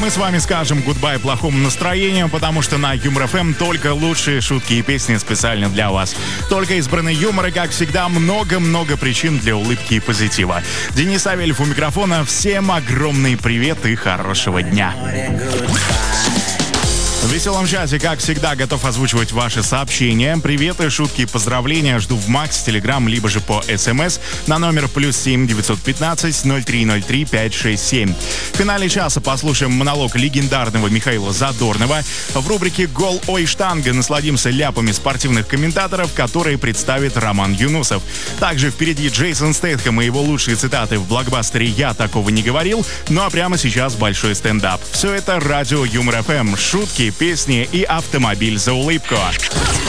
мы с вами скажем гудбай плохому настроению, потому что на Юмор ФМ только лучшие шутки и песни специально для вас. Только избранный юмор и, как всегда, много-много причин для улыбки и позитива. Денис Савельев у микрофона. Всем огромный привет и хорошего дня. В веселом часе, как всегда, готов озвучивать ваши сообщения. Приветы, шутки и поздравления жду в Макс, Телеграм, либо же по СМС на номер +7 915 0303 567. В финале часа послушаем монолог легендарного Михаила Задорнова. В рубрике «Гол, ой, штанга» насладимся ляпами спортивных комментаторов, которые представит Роман Юнусов. Также впереди Джейсон Стейтхэм и его лучшие цитаты в блокбастере «Я такого не говорил». Ну а прямо сейчас большой стендап. Все это радио Юмор ФМ. Шутки, песни и автомобиль за улыбку.